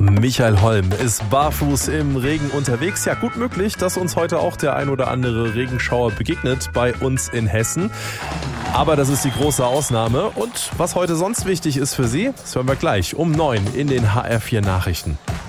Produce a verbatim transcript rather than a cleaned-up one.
Michael Holm ist barfuß im Regen unterwegs. Ja, gut möglich, dass uns heute auch der ein oder andere Regenschauer begegnet bei uns in Hessen. Aber das ist die große Ausnahme. Und was heute sonst wichtig ist für Sie, das hören wir gleich um neun in den H R vier Nachrichten.